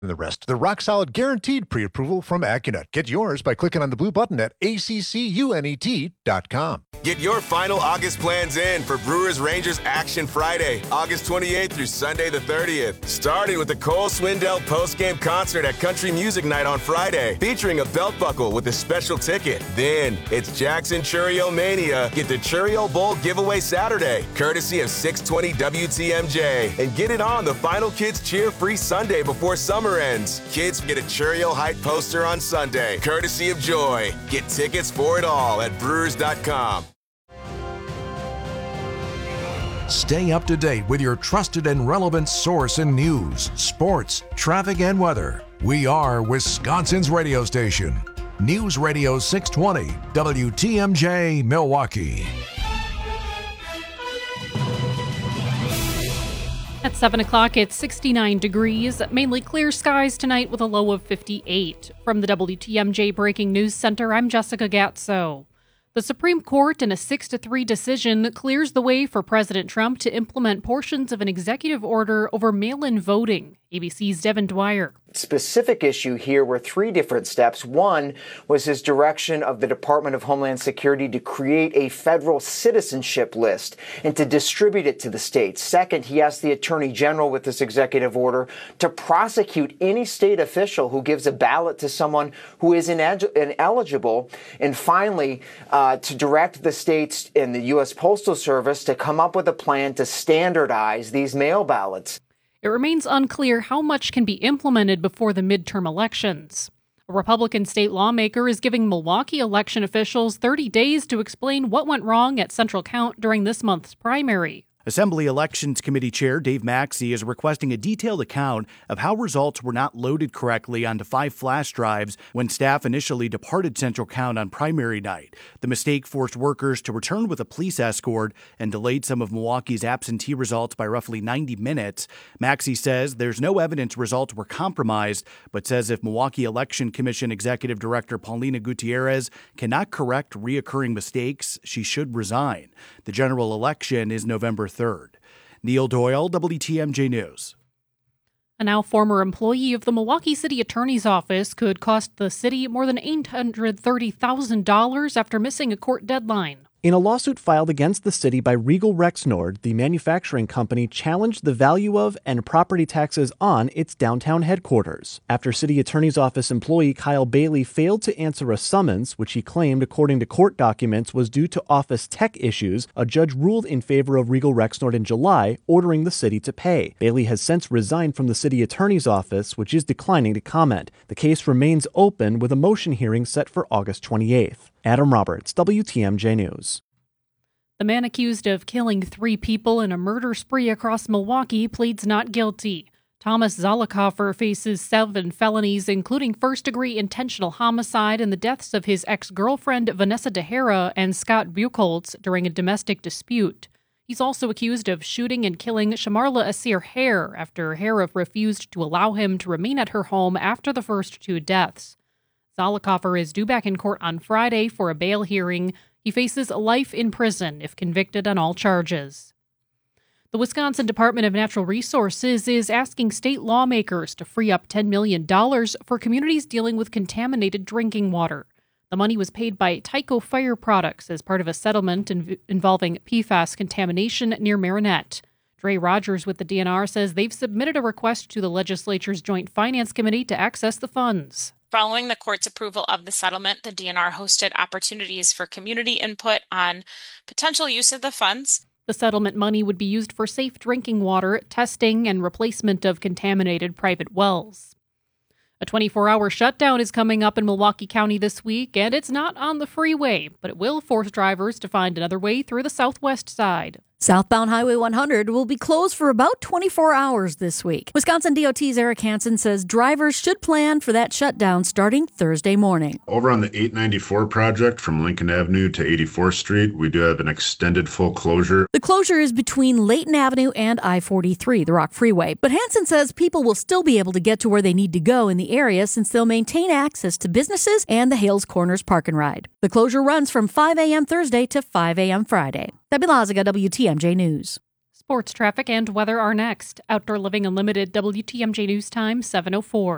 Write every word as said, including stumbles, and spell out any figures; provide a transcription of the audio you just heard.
And the rest. The rock-solid guaranteed pre-approval from AccuNet. Get yours by clicking on the blue button at A C C U N E T dot com. Get your final August plans in for Brewers Rangers Action Friday, August twenty-eighth through Sunday the thirtieth. Starting with the Cole Swindell post-game concert at Country Music Night on Friday, featuring a belt buckle with a special ticket. Then it's Jackson Churio Mania. Get the Churio Bowl giveaway Saturday, courtesy of six twenty W T M J. And get it on the Final Kids Cheer Free Sunday before summer ends. Kids get a Churio Height poster on Sunday, courtesy of Joy. Get tickets for it all at brewers dot com. Stay up to date with your trusted and relevant source in news, sports, traffic, and weather. We are Wisconsin's radio station. News Radio six twenty W T M J Milwaukee. At seven o'clock, it's sixty-nine degrees, mainly clear skies tonight with a low of fifty-eight. From the W T M J Breaking News Center, I'm Jessica Gatso. The Supreme Court, in a six to three decision, clears the way for President Trump to implement portions of an executive order over mail-in voting. A B C's Devin Dwyer. Specific issue here were three different steps. One was his direction of the Department of Homeland Security to create a federal citizenship list and to distribute it to the states. Second, he asked the Attorney General with this executive order to prosecute any state official who gives a ballot to someone who is ineg- ineligible. And finally, uh, to direct the states and the U S Postal Service to come up with a plan to standardize these mail ballots. It remains unclear how much can be implemented before the midterm elections. A Republican state lawmaker is giving Milwaukee election officials thirty days to explain what went wrong at Central Count during this month's primary. Assembly Elections Committee Chair Dave Maxey is requesting a detailed account of how results were not loaded correctly onto five flash drives when staff initially departed Central Count on primary night. The mistake forced workers to return with a police escort and delayed some of Milwaukee's absentee results by roughly ninety minutes. Maxey says there's no evidence results were compromised, but says if Milwaukee Election Commission Executive Director Paulina Gutierrez cannot correct reoccurring mistakes, she should resign. The general election is November third. Neil Doyle, W T M J News. A now former employee of the Milwaukee City Attorney's Office could cost the city more than eight hundred thirty thousand dollars after missing a court deadline. In a lawsuit filed against the city by Regal Rexnord, the manufacturing company challenged the value of and property taxes on its downtown headquarters. After City Attorney's Office employee Kyle Bailey failed to answer a summons, which he claimed, according to court documents, was due to office tech issues, a judge ruled in favor of Regal Rexnord in July, ordering the city to pay. Bailey has since resigned from the City Attorney's Office, which is declining to comment. The case remains open with a motion hearing set for August twenty-eighth. Adam Roberts, W T M J News. The man accused of killing three people in a murder spree across Milwaukee pleads not guilty. Thomas Zollicoffer faces seven felonies, including first-degree intentional homicide and the deaths of his ex-girlfriend Vanessa DeHara and Scott Buchholz during a domestic dispute. He's also accused of shooting and killing Shamarla Asir Hare after Hare refused to allow him to remain at her home after the first two deaths. Zollicoffer is due back in court on Friday for a bail hearing. He faces life in prison if convicted on all charges. The Wisconsin Department of Natural Resources is asking state lawmakers to free up ten million dollars for communities dealing with contaminated drinking water. The money was paid by Tyco Fire Products as part of a settlement inv- involving P F A S contamination near Marinette. Dre Rogers with the D N R says they've submitted a request to the legislature's Joint Finance Committee to access the funds. Following the court's approval of the settlement, the D N R hosted opportunities for community input on potential use of the funds. The settlement money would be used for safe drinking water, testing, and replacement of contaminated private wells. A twenty-four hour shutdown is coming up in Milwaukee County this week, and it's not on the freeway, but it will force drivers to find another way through the southwest side. Southbound Highway one hundred will be closed for about twenty-four hours this week. Wisconsin D O T's Eric Hansen says drivers should plan for that shutdown starting Thursday morning. Over on the eight ninety-four project from Lincoln Avenue to eighty-fourth Street, we do have an extended full closure. The closure is between Layton Avenue and I forty-three, the Rock Freeway. But Hansen says people will still be able to get to where they need to go in the area since they'll maintain access to businesses and the Hales Corners Park and Ride. The closure runs from five a.m. Thursday to five a.m. Friday. Debbie Lazaga, W T M J News. Sports traffic and weather are next. Outdoor Living Unlimited, W T M J News Time, seven oh four.